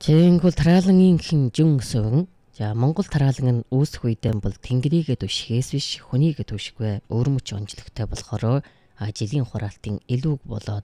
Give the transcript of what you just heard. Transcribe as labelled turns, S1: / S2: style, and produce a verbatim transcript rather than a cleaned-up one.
S1: Жингүүл тараалангийн хин жин өсөвн. За Монгол тараалан нь үүсэх үедээ бол тэнгэрийгээ түшихээс биш хүнийгээ түшихгүй өөрмөч онцлогтой болохоор жилийн хураалтын илүүг болоод